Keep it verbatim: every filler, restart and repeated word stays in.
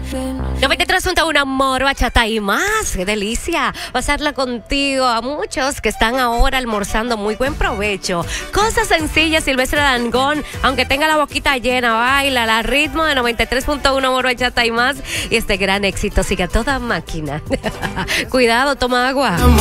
noventa y tres punto uno Amor, Bachata y más. ¡Qué delicia! Pasarla contigo. A muchos que están ahora almorzando, muy buen provecho. Cosas sencillas, Silvestre Dangond, aunque tenga la boquita llena, baila al ritmo de noventa y tres punto uno Amor, Bachata y más. Y este gran éxito sigue a toda máquina. Cuidado, toma agua.